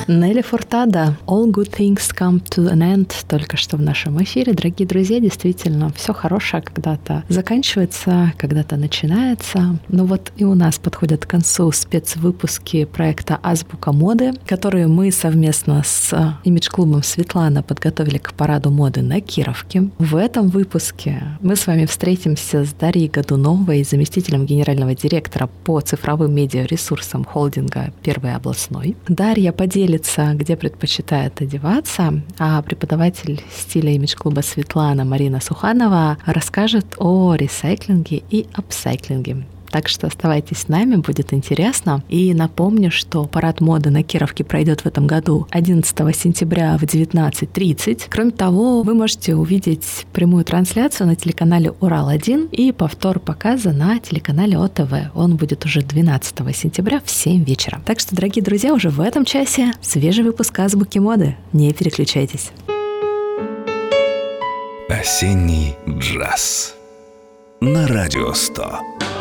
Нелли Фуртадо, All Good Things Come to an End, только что в нашем эфире. Дорогие друзья, действительно, все хорошее когда-то заканчивается, когда-то начинается. Но вот и у нас подходят к концу спецвыпуски проекта «Азбука моды», которые мы совместно с имидж-клубом «Светлана» подготовили к параду моды на Кировке. В этом выпуске мы с вами встретимся с Дарьей Годуновой, заместителем генерального директора по цифровым медиаресурсам холдинга «Первый областной». Дарья поделится, где предпочитает одеваться, а преподаватель стиля имидж-клуба «Светлана» Марина Суханова расскажет о ресайклинге и апсайклинге. Так что оставайтесь с нами, будет интересно. И напомню, что парад моды на Кировке пройдет в этом году 11 сентября в 19:30. Кроме того, вы можете увидеть прямую трансляцию на телеканале Урал-1 и повтор показа на телеканале ОТВ. Он будет уже 12 сентября в 7 вечера. Так что, дорогие друзья, уже в этом часе свежий выпуск «Азбуки моды». Не переключайтесь. Осенний джаз на Радио 100.